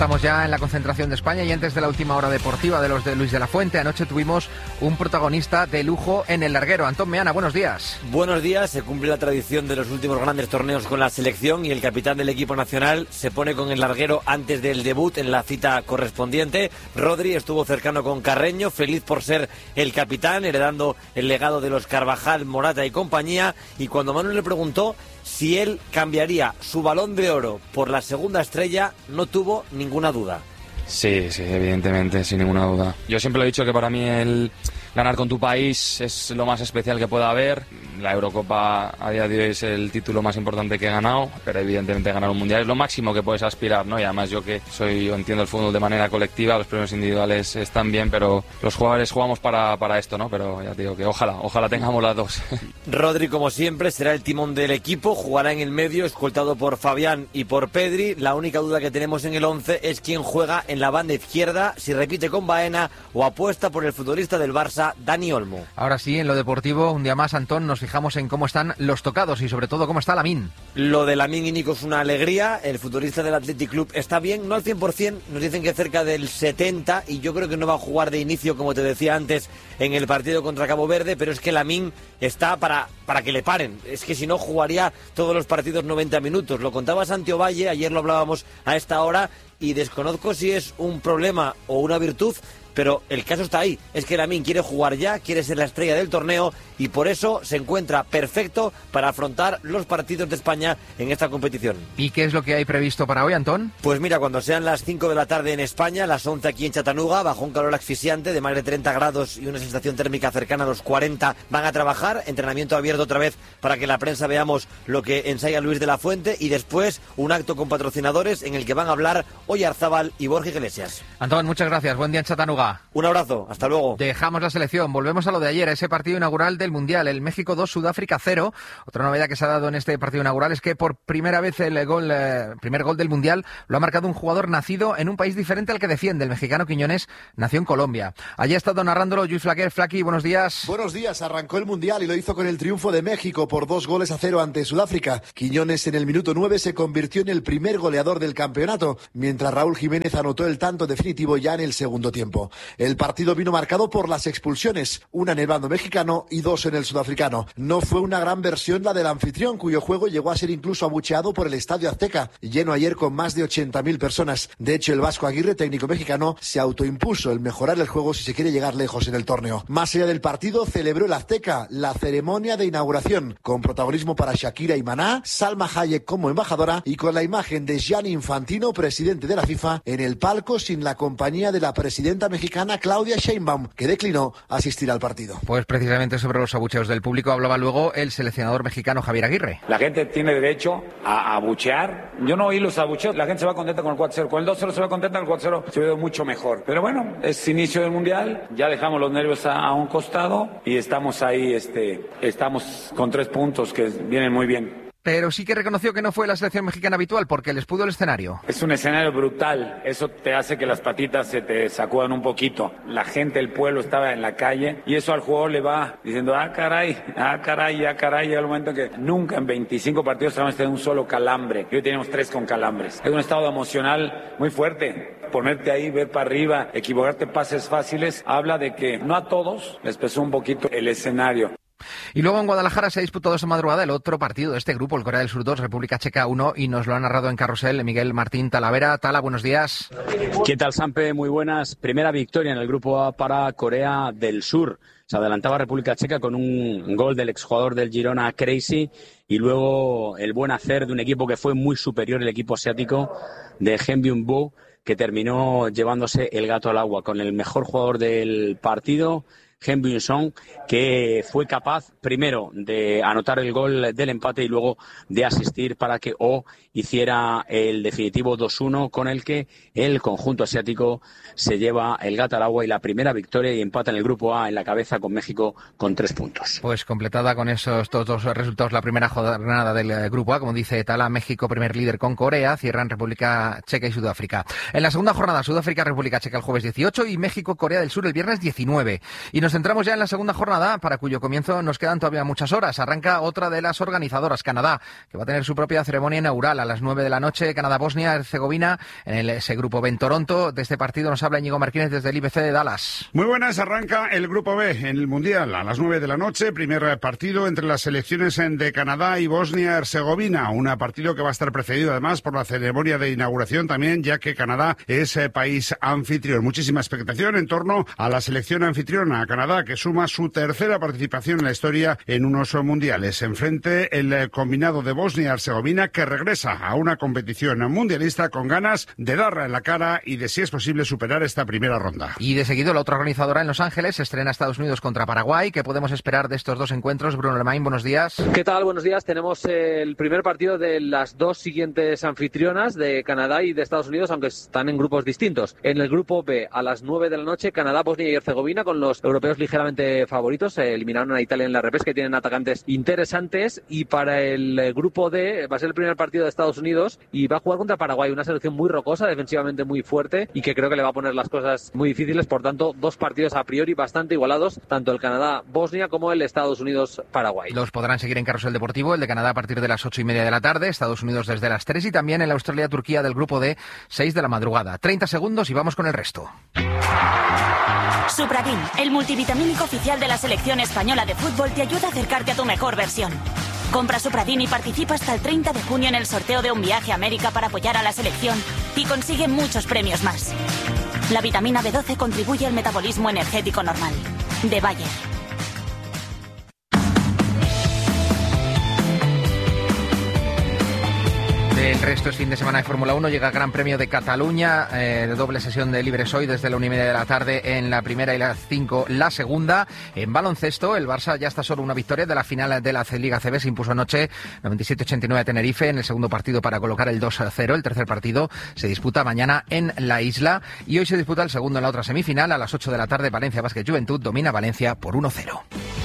Estamos ya en la concentración de España y antes de la última hora deportiva de los de Luis de la Fuente, anoche tuvimos un protagonista de lujo en el larguero. Antón Meana, buenos días. Buenos días, se cumple la tradición de los últimos grandes torneos con la selección y el capitán del equipo nacional se pone con el larguero antes del debut en la cita correspondiente. Rodri estuvo cercano con Carreño, feliz por ser el capitán, heredando el legado de los Carvajal, Morata y compañía, y cuando Manu le preguntó si él cambiaría su Balón de Oro por la segunda estrella, no tuvo ninguna duda. Sí, evidentemente, sin ninguna duda. Yo siempre he dicho que para mí el ganar con tu país es lo más especial que pueda haber. La Eurocopa a día de hoy es el título más importante que he ganado, pero evidentemente ganar un mundial es lo máximo que puedes aspirar, ¿no? Y además yo entiendo el fútbol de manera colectiva, los premios individuales están bien, pero los jugadores jugamos para esto, ¿no? Pero ya te digo que ojalá tengamos las dos. Rodri, como siempre, será el timón del equipo, jugará en el medio, escoltado por Fabián y por Pedri. La única duda que tenemos en el 11 es quién juega en la banda izquierda, si repite con Baena o apuesta por el futbolista del Barça, Dani Olmo. Ahora sí, en lo deportivo, un día más, Antón, nos fijamos en cómo están los tocados y sobre todo cómo está Lamine. Lo de Lamine y Nico es una alegría, el futbolista del Athletic Club está bien, no al 100%, nos dicen que cerca del 70% y yo creo que no va a jugar de inicio, como te decía antes, en el partido contra Cabo Verde, pero es que Lamine está para que le paren, es que si no jugaría todos los partidos 90 minutos, lo contaba Santi Ovalle, ayer lo hablábamos a esta hora y desconozco si es un problema o una virtud, pero el caso está ahí, es que Lamine quiere jugar ya, quiere ser la estrella del torneo y por eso se encuentra perfecto para afrontar los partidos de España en esta competición. ¿Y qué es lo que hay previsto para hoy, Antón? Pues mira, cuando sean las 5 de la tarde en España, las 11 aquí en Chattanooga, bajo un calor asfixiante de más de 30 grados y una sensación térmica cercana a los 40, van a trabajar, entrenamiento abierto otra vez para que la prensa veamos lo que ensaya Luis de la Fuente y después un acto con patrocinadores en el que van a hablar Oyarzábal y Borja Iglesias. Antón, muchas gracias, buen día en Chattanooga. Un abrazo, hasta luego. Dejamos la selección, volvemos a lo de ayer, ese partido inaugural del Mundial, el México 2, Sudáfrica 0. Otra novedad que se ha dado en este partido inaugural es que por primera vez el primer gol del Mundial lo ha marcado un jugador nacido en un país diferente al que defiende. El mexicano Quiñones nació en Colombia. Allí ha estado narrándolo Lluís Flaquer. Flaqui, buenos días. Buenos días, arrancó el Mundial y lo hizo con el triunfo de México por 2-0 ante Sudáfrica. Quiñones en el minuto 9 se convirtió en el primer goleador del campeonato, mientras Raúl Jiménez anotó el tanto definitivo ya en el segundo tiempo. El partido vino marcado por las expulsiones, una en el bando mexicano y 2 en el sudafricano. No fue una gran versión la del anfitrión, cuyo juego llegó a ser incluso abucheado por el Estadio Azteca, lleno ayer con más de 80.000 personas. De hecho, el Vasco Aguirre, técnico mexicano, se autoimpuso el mejorar el juego si se quiere llegar lejos en el torneo. Más allá del partido, celebró el Azteca la ceremonia de inauguración, con protagonismo para Shakira y Maná, Salma Hayek como embajadora y con la imagen de Gianni Infantino, presidente de la FIFA, en el palco sin la compañía de la presidenta mexicana Claudia Sheinbaum, que declinó asistir al partido. Pues precisamente sobre los abucheos del público hablaba luego el seleccionador mexicano Javier Aguirre. La gente tiene derecho a abuchear. Yo no oí los abucheos, la gente se va contenta con el 4-0. Con el 2-0 se va contenta, el 4-0 se ve mucho mejor. Pero bueno, es inicio del Mundial, ya dejamos los nervios a un costado y estamos ahí, estamos con 3 puntos que vienen muy bien. Pero sí que reconoció que no fue la selección mexicana habitual porque les pudo el escenario. Es un escenario brutal, eso te hace que las patitas se te sacudan un poquito. La gente, el pueblo estaba en la calle y eso al jugador le va diciendo, caray, llega el momento que nunca en 25 partidos hemos tenido un solo calambre. Y hoy tenemos 3 con calambres. Es un estado emocional muy fuerte. Ponerte ahí, ver para arriba, equivocarte pases fáciles, habla de que no a todos les pesó un poquito el escenario. Y luego en Guadalajara se ha disputado esta madrugada el otro partido de este grupo, el Corea del Sur 2, República Checa 1, y nos lo ha narrado en Carrusel Miguel Martín Talavera. Tala, buenos días. ¿Qué tal, Sampe? Muy buenas. Primera victoria en el grupo A para Corea del Sur. Se adelantaba República Checa con un gol del exjugador del Girona, Crazy, y luego el buen hacer de un equipo que fue muy superior, el equipo asiático de Jeonbuk, que terminó llevándose el gato al agua con el mejor jugador del partido, Heung-min Son, que fue capaz primero de anotar el gol del empate y luego de asistir para que O hiciera el definitivo 2-1, con el que el conjunto asiático se lleva el gato al agua y la primera victoria y empata en el grupo A en la cabeza con México con 3 puntos. Pues completada con estos dos resultados la primera jornada del grupo A, como dice Tala, México primer líder con Corea, cierran República Checa y Sudáfrica. En la segunda jornada, Sudáfrica, República Checa el jueves 18 y México, Corea del Sur el viernes 19. Y nos Nos centramos ya en la segunda jornada, para cuyo comienzo nos quedan todavía muchas horas. Arranca otra de las organizadoras, Canadá, que va a tener su propia ceremonia inaugural a las 9 de la noche. Canadá-Bosnia-Herzegovina en ese grupo B en Toronto. De este partido nos habla Íñigo Martínez desde el IBC de Dallas. Muy buenas, arranca el grupo B en el Mundial a las 9 de la noche. Primer partido entre las selecciones de Canadá y Bosnia-Herzegovina. Un partido que va a estar precedido además por la ceremonia de inauguración también, ya que Canadá es país anfitrión. Muchísima expectación en torno a la selección anfitriona, Canadá, que suma su tercera participación en la historia en unos mundiales. Enfrente el combinado de Bosnia-Herzegovina, que regresa a una competición mundialista con ganas de darla en la cara y de, si es posible, superar esta primera ronda. Y de seguido la otra organizadora en Los Ángeles estrena Estados Unidos contra Paraguay. ¿Qué podemos esperar de estos dos encuentros? Bruno Lemain, buenos días. ¿Qué tal? Buenos días. Tenemos el primer partido de las dos siguientes anfitrionas, de Canadá y de Estados Unidos, aunque están en grupos distintos. En el grupo B, a las 9 de la noche, Canadá, Bosnia y Herzegovina, con los europeos ligeramente favoritos. Eliminaron a Italia en la repesca, que tienen atacantes interesantes. Y para el grupo D va a ser el primer partido de Estados Unidos y va a jugar contra Paraguay, una selección muy rocosa, defensivamente muy fuerte y que creo que le va a poner las cosas muy difíciles. Por tanto, dos partidos a priori bastante igualados, tanto el Canadá-Bosnia como el Estados Unidos-Paraguay. Los podrán seguir en Carrusel Deportivo, el de Canadá a partir de las 8:30 de la tarde, Estados Unidos desde las 3 y también en la Australia-Turquía del grupo D, 6 de la madrugada. 30 segundos y vamos con el resto. Supradin, el multivitamínico oficial de la selección española de fútbol, te ayuda a acercarte a tu mejor versión. Compra Supradin y participa hasta el 30 de junio en el sorteo de un viaje a América para apoyar a la selección y consigue muchos premios más. La vitamina B12 contribuye al metabolismo energético normal. De Bayer. El resto es fin de semana de Fórmula 1, llega el Gran Premio de Cataluña, doble sesión de Libres hoy desde la 1:30 de la tarde en la primera y las 5 la segunda. En baloncesto, el Barça ya está solo una victoria de la final de la Liga CB, se impuso anoche 97-89 a Tenerife en el segundo partido para colocar el 2-0. El tercer partido se disputa mañana en la isla y hoy se disputa el segundo en la otra semifinal. A las 8 de la tarde, Valencia Basket Juventud domina Valencia por 1-0.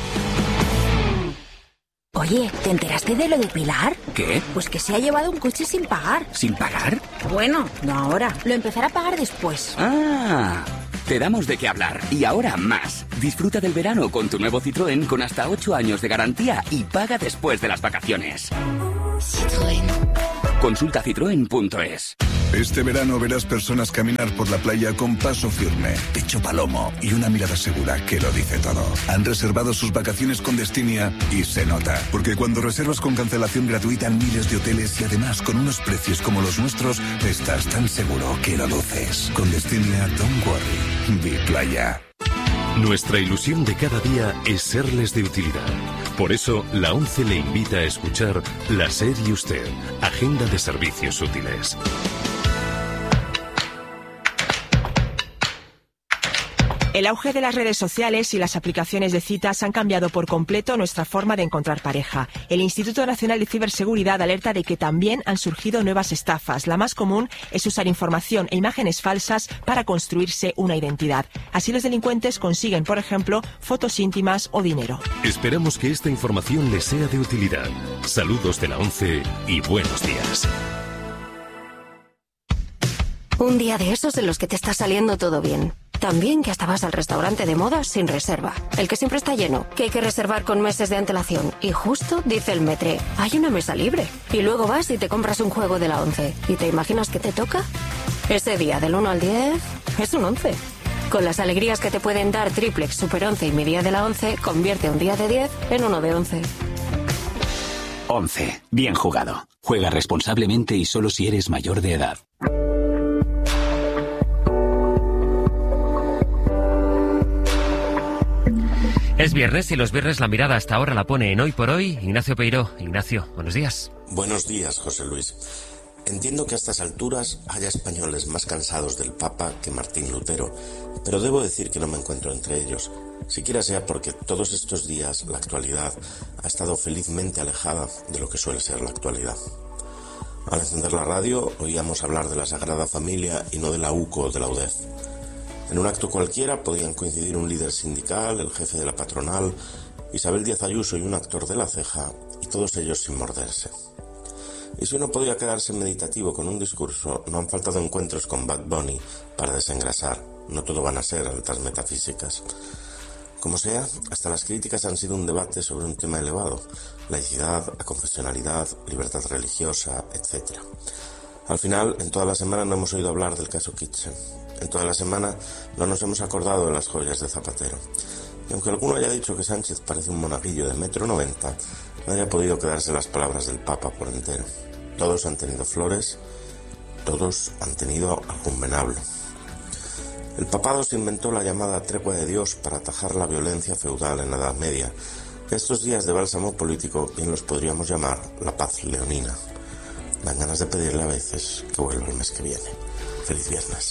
Oye, ¿te enteraste de lo de Pilar? ¿Qué? Pues que se ha llevado un coche sin pagar. ¿Sin pagar? Bueno, no ahora. Lo empezará a pagar después. Ah, te damos de qué hablar. Y ahora más. Disfruta del verano con tu nuevo Citroën con hasta 8 años de garantía y paga después de las vacaciones. Citroën. Consulta citroen.es. Este verano verás personas caminar por la playa con paso firme, pecho palomo y una mirada segura que lo dice todo. Han reservado sus vacaciones con Destinia y se nota. Porque cuando reservas con cancelación gratuita en miles de hoteles y además con unos precios como los nuestros, estás tan seguro que lo luces. Con Destinia, don't worry. Be playa. Nuestra ilusión de cada día es serles de utilidad. Por eso, la ONCE le invita a escuchar La SER y Usted, Agenda de Servicios Útiles. El auge de las redes sociales y las aplicaciones de citas han cambiado por completo nuestra forma de encontrar pareja. El Instituto Nacional de Ciberseguridad alerta de que también han surgido nuevas estafas. La más común es usar información e imágenes falsas para construirse una identidad. Así los delincuentes consiguen, por ejemplo, fotos íntimas o dinero. Esperamos que esta información les sea de utilidad. Saludos de la ONCE y buenos días. Un día de esos en los que te está saliendo todo bien. También que hasta vas al restaurante de moda sin reserva. El que siempre está lleno, que hay que reservar con meses de antelación. Y justo dice el metre, hay una mesa libre. Y luego vas y te compras un juego de la 11. ¿Y te imaginas que te toca? Ese día del 1 al 10 es un 11. Con las alegrías que te pueden dar Triplex, Super 11 y mi día de la 11, convierte un día de 10 en uno de 11. 11. Bien jugado. Juega responsablemente y solo si eres mayor de edad. Es viernes y los viernes la mirada hasta ahora la pone en Hoy por Hoy Ignacio Peiró. Ignacio, buenos días. Buenos días, José Luis. Entiendo que a estas alturas haya españoles más cansados del Papa que Martín Lutero, pero debo decir que no me encuentro entre ellos, siquiera sea porque todos estos días la actualidad ha estado felizmente alejada de lo que suele ser la actualidad. Al encender la radio oíamos hablar de la Sagrada Familia y no de la UCO o de la UDEF. En un acto cualquiera podían coincidir un líder sindical, el jefe de la patronal, Isabel Díaz Ayuso y un actor de La Ceja, y todos ellos sin morderse. Y si uno podía quedarse meditativo con un discurso, no han faltado encuentros con Bad Bunny para desengrasar. No todo van a ser altas metafísicas. Como sea, hasta las críticas han sido un debate sobre un tema elevado: laicidad, aconfesionalidad, libertad religiosa, etc. Al final, en toda la semana no hemos oído hablar del caso Kitchen. En toda la semana no nos hemos acordado de las joyas de Zapatero. Y aunque alguno haya dicho que Sánchez parece un monaguillo de 1,90 m, nadie ha podido quedarse las palabras del Papa por entero. Todos han tenido flores, todos han tenido algún venablo. El papado se inventó la llamada tregua de Dios para atajar la violencia feudal en la Edad Media, y estos días de bálsamo político bien los podríamos llamar la paz leonina. Dan ganas de pedirle a veces que vuelva el mes que viene. Feliz viernes.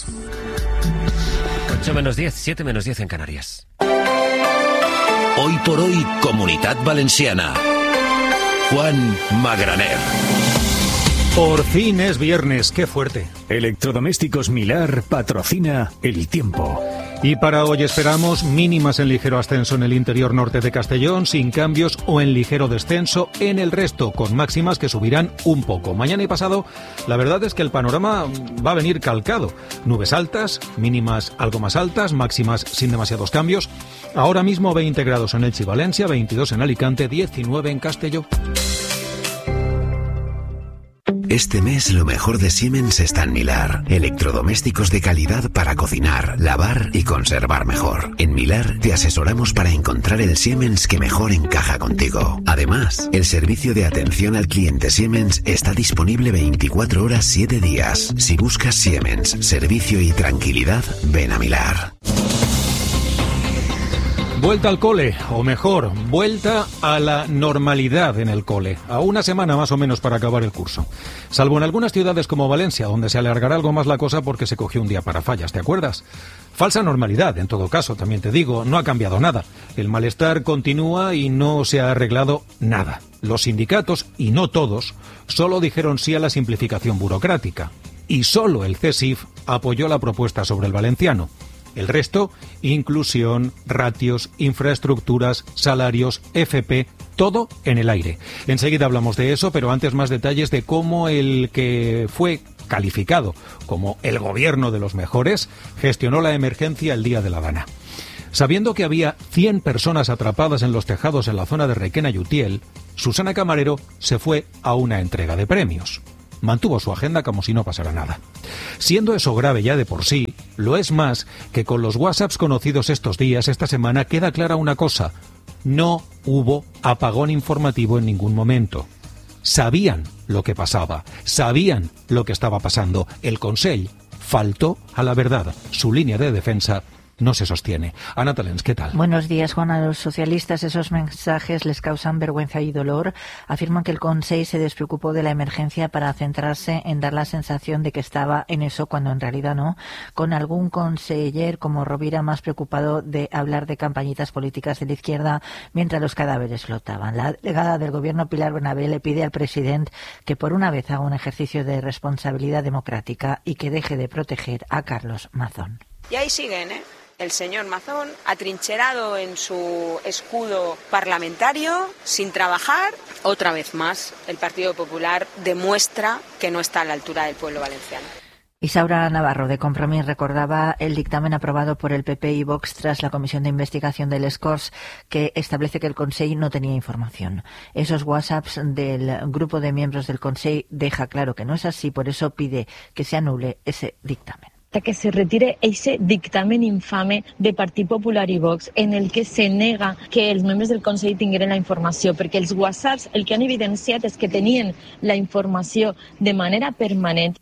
8 menos 10, 7 menos 10 en Canarias. Hoy por hoy, Comunitat Valenciana. Juan Magraner. Por fin es viernes, qué fuerte. Electrodomésticos Milar patrocina el tiempo. Y para hoy esperamos mínimas en ligero ascenso en el interior norte de Castellón, sin cambios o en ligero descenso en el resto, con máximas que subirán un poco. Mañana y pasado, la verdad es que el panorama va a venir calcado. Nubes altas, mínimas algo más altas, máximas sin demasiados cambios. Ahora mismo 20 grados en Elche y Valencia, 22 en Alicante, 19 en Castelló. Este mes lo mejor de Siemens está en Milar. Electrodomésticos de calidad para cocinar, lavar y conservar mejor. En Milar te asesoramos para encontrar el Siemens que mejor encaja contigo. Además, el servicio de atención al cliente Siemens está disponible 24 horas 7 días. Si buscas Siemens, servicio y tranquilidad, ven a Milar. Vuelta al cole, o mejor, vuelta a la normalidad en el cole, a una semana más o menos para acabar el curso. Salvo en algunas ciudades como Valencia, donde se alargará algo más la cosa porque se cogió un día para fallas, ¿te acuerdas? Falsa normalidad, en todo caso, también te digo, no ha cambiado nada. El malestar continúa y no se ha arreglado nada. Los sindicatos, y no todos, solo dijeron sí a la simplificación burocrática. Y solo el CESIF apoyó la propuesta sobre el valenciano. El resto, inclusión, ratios, infraestructuras, salarios, FP, todo en el aire. Enseguida hablamos de eso, pero antes más detalles de cómo el que fue calificado como el gobierno de los mejores gestionó la emergencia el día de la Dana. Sabiendo que había 100 personas atrapadas en los tejados en la zona de Requena y Utiel, Susana Camarero se fue a una entrega de premios. Mantuvo su agenda como si no pasara nada. Siendo eso grave ya de por sí, lo es más que con los WhatsApps conocidos estos días, esta semana, queda clara una cosa: no hubo apagón informativo en ningún momento. Sabían lo que pasaba, sabían lo que estaba pasando. El Consell faltó a la verdad. Su línea de defensa no se sostiene. Ana Talens, ¿qué tal? Buenos días, Juan. A los socialistas esos mensajes les causan vergüenza y dolor. Afirman que el Consell se despreocupó de la emergencia para centrarse en dar la sensación de que estaba en eso cuando en realidad no, con algún conseller como Rovira más preocupado de hablar de campañitas políticas de la izquierda mientras los cadáveres flotaban. La delegada del gobierno, Pilar Bernabé, le pide al presidente que por una vez haga un ejercicio de responsabilidad democrática y que deje de proteger a Carlos Mazón. Y ahí siguen, el señor Mazón, atrincherado en su escudo parlamentario, sin trabajar. Otra vez más, el Partido Popular demuestra que no está a la altura del pueblo valenciano. Isaura Navarro, de Compromís, recordaba el dictamen aprobado por el PP y Vox tras la comisión de investigación del Scors, que establece que el Consell no tenía información. Esos WhatsApps del grupo de miembros del Consell deja claro que no es así, por eso pide que se anule ese dictamen. Que se retire ese dictamen infame de Partit Popular i Vox en el que se nega que els membres del Consell tingueren la informació, perquè els WhatsApps el que han evidenciat és que tenien la informació de manera permanent.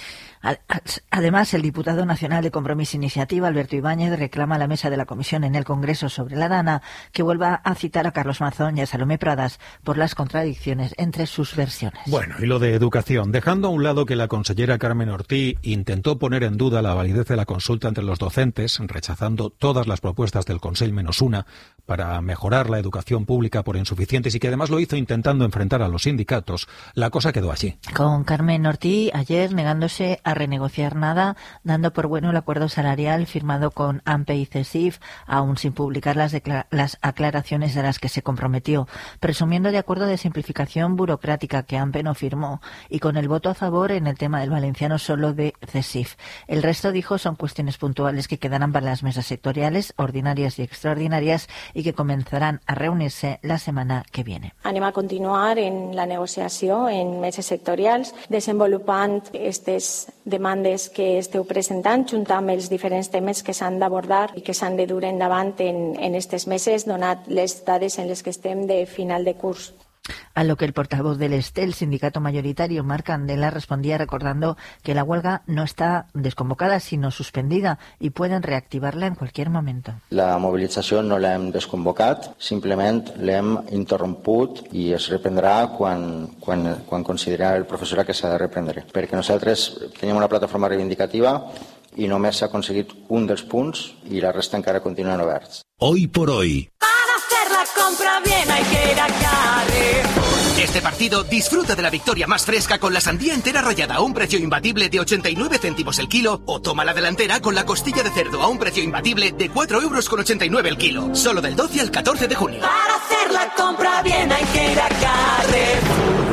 Además, el diputado nacional de Compromís Iniciativa, Alberto Ibáñez, reclama a la mesa de la comisión en el Congreso sobre la Dana que vuelva a citar a Carlos Mazón y a Salomé Pradas por las contradicciones entre sus versiones. Bueno, y lo de educación, dejando a un lado que la consellera Carmen Ortí intentó poner en duda la validez de la consulta entre los docentes, rechazando todas las propuestas del Consell menos una para mejorar la educación pública por insuficientes y que además lo hizo intentando enfrentar a los sindicatos, la cosa quedó allí. Con Carmen Ortí ayer negándose a a renegociar nada, dando por bueno el acuerdo salarial firmado con AMPE y CESIF, aún sin publicar las aclaraciones de las que se comprometió, presumiendo de acuerdo de simplificación burocrática que AMPE no firmó, y con el voto a favor en el tema del valenciano solo de CESIF. El resto, dijo, son cuestiones puntuales que quedarán para las mesas sectoriales, ordinàries i extraordinàries, i que començaran a reunir-se la setmana que viene. Anem a continuar en la negociació en meses sectorials, desenvolupant aquestes demandes que esteu presentant, junt amb els diferents temes que s'han d'abordar i que s'han de dur endavant en aquestes meses, donat les dades en les que estem de final de curs. A lo que el portavoz del ESTEL, sindicato mayoritario, Marc Candela, respondía recordando que la huelga no está desconvocada, sino suspendida y pueden reactivarla en cualquier momento. La mobilització no l'hem desconvocat, simplement l'hem interromput i es reprendrà quan considera el professorat que s'ha de reprendre. Perquè nosaltres tenim una plataforma reivindicativa i només s'ha aconseguit un dels punts i la resta encara continuen oberts. Hoy por hoy. Para hacer la compra bien hay que ir a Carrefour. Este partido disfruta de la victoria más fresca con la sandía entera rallada a un precio imbatible de 89 céntimos el kilo, o toma la delantera con la costilla de cerdo a un precio imbatible de 4,89 € el kilo. Solo del 12 al 14 de junio. Para hacer la compra bien hay que ir a Carrefour.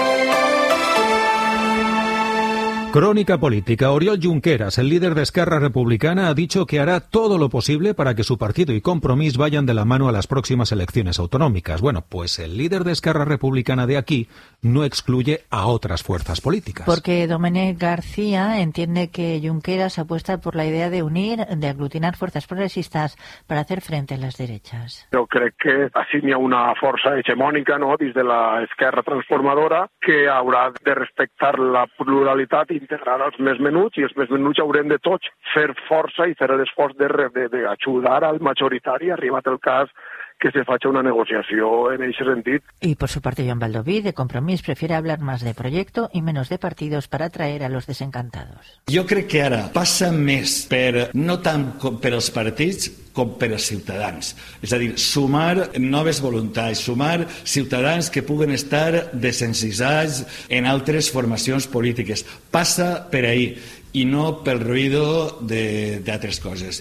Crónica política. Oriol Junqueras, el líder de Esquerra Republicana, ha dicho que hará todo lo posible para que su partido y Compromís vayan de la mano a las próximas elecciones autonómicas. Bueno, pues el líder de Esquerra Republicana de aquí no excluye a otras fuerzas políticas. Porque Domènec García entiende que Junqueras apuesta por la idea de unir, de aglutinar fuerzas progresistas para hacer frente a las derechas. Jo crec que així hi ha una força hegemònica, no?, dins de l'esquerra transformadora que haurà de respectar la pluralitat i integrar els més menuts, i els més menuts haurem de tots fer força i fer l'esforç d'ajudar al majoritari, arribat el cas que se faci una negociació en aquest sentit. Y por su parte, Joan Baldoví, de Compromís, prefiere hablar más de proyecto y menos de partidos para atraer a los desencantados. Jo crec que ara passa més no tant per als partits com per als ciutadans. És a dir, sumar noves voluntats, sumar ciutadans que puguen estar desencisats en altres formacions polítiques. Passa per ahí i no pel ruido d'altres coses.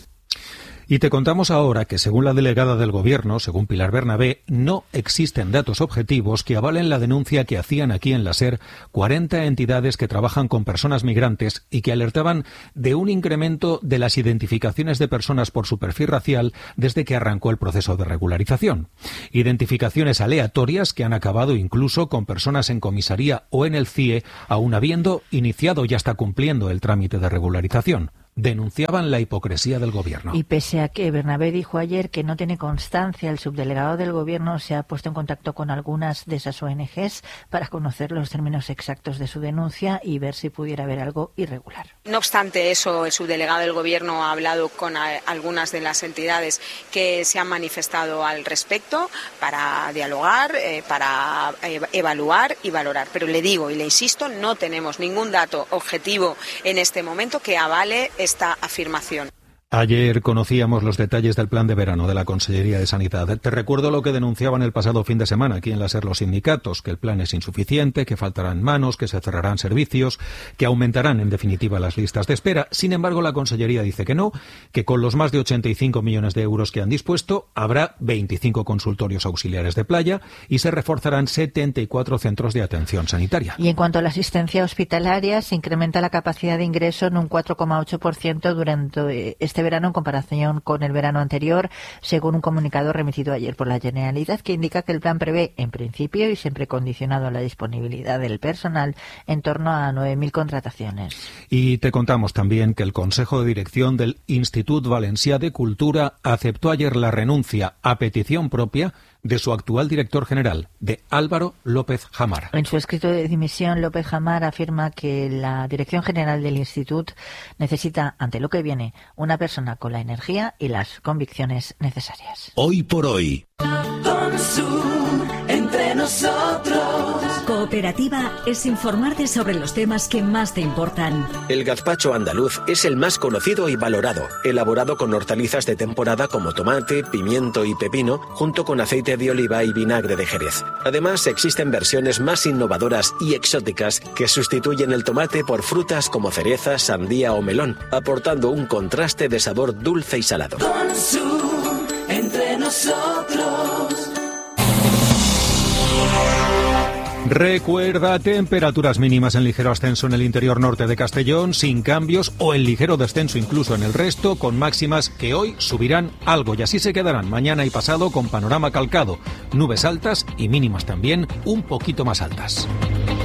Y te contamos ahora que, según la delegada del Gobierno, según Pilar Bernabé, no existen datos objetivos que avalen la denuncia que hacían aquí en la SER 40 entidades que trabajan con personas migrantes y que alertaban de un incremento de las identificaciones de personas por su perfil racial desde que arrancó el proceso de regularización. Identificaciones aleatorias que han acabado incluso con personas en comisaría o en el CIE, aún habiendo iniciado y hasta cumpliendo el trámite de regularización. Denunciaban la hipocresía del Gobierno. Y pese a que Bernabé dijo ayer que no tiene constancia, el subdelegado del Gobierno se ha puesto en contacto con algunas de esas ONGs para conocer los términos exactos de su denuncia y ver si pudiera haber algo irregular. No obstante eso, el subdelegado del Gobierno ha hablado con algunas de las entidades que se han manifestado al respecto para dialogar, para evaluar y valorar. Pero le digo y le insisto, no tenemos ningún dato objetivo en este momento que avale esta afirmación. Ayer conocíamos los detalles del plan de verano de la Consellería de Sanidad. Te recuerdo lo que denunciaban el pasado fin de semana aquí en la SER los sindicatos, que el plan es insuficiente, que faltarán manos, que se cerrarán servicios, que aumentarán en definitiva las listas de espera. Sin embargo, la Consellería dice que no, que con los más de 85 millones de euros que han dispuesto habrá 25 consultorios auxiliares de playa y se reforzarán 74 centros de atención sanitaria. Y en cuanto a la asistencia hospitalaria, se incrementa la capacidad de ingreso en un 4,8% durante este verano en comparación con el verano anterior, según un comunicado remitido ayer por la Generalitat, que indica que el plan prevé, en principio y siempre condicionado a la disponibilidad del personal, en torno a 9.000 contrataciones. Y te contamos también que el Consejo de Dirección del Institut Valencià de Cultura aceptó ayer la renuncia a petición propia de su actual director general, de Álvaro López Jamar. En su escrito de dimisión, López Jamar afirma que la dirección general del Institut necesita, ante lo que viene, una persona con la energía y las convicciones necesarias. Hoy por hoy. Con su entreno nosotros. Cooperativa es informarte sobre los temas que más te importan. El gazpacho andaluz es el más conocido y valorado, elaborado con hortalizas de temporada como tomate, pimiento y pepino, junto con aceite de oliva y vinagre de Jerez. Además, existen versiones más innovadoras y exóticas que sustituyen el tomate por frutas como cereza, sandía o melón, aportando un contraste de sabor dulce y salado. Consum, entre nosotros. Recuerda, temperaturas mínimas en ligero ascenso en el interior norte de Castellón, sin cambios o en ligero descenso incluso en el resto, con máximas que hoy subirán algo y así se quedarán mañana y pasado con panorama calcado, nubes altas y mínimas también un poquito más altas.